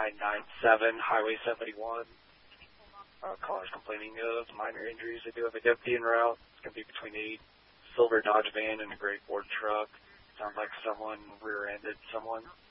997 Highway 71. Callers complaining of minor injuries. They do have a deputy en route. It's going to be between a silver Dodge van and a gray Ford truck. Sounds like someone rear-ended someone.